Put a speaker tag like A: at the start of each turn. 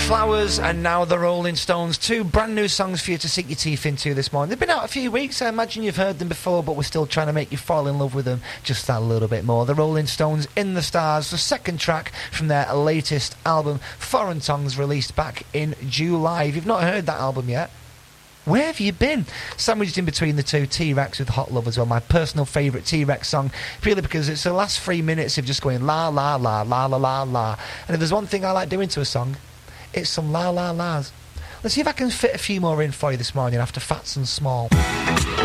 A: Flowers and now the Rolling Stones. Two brand new songs for you to sink your teeth into this morning. They've been out a few weeks. I imagine you've heard them before, but we're still trying to make you fall in love with them just that little bit more. The Rolling Stones, In the Stars, the second track from their latest album, Foreign Tongues, released back in July. If you've not heard that album yet, where have you been? Sandwiched in between the two, T-Rex with Hot Love as well, my personal favourite T-Rex song, purely because it's the last 3 minutes of just going la la la la la la la. And if there's one thing I like doing to a song, it's some la la las. Let's see if I can fit a few more in for you this morning after Fats and Small.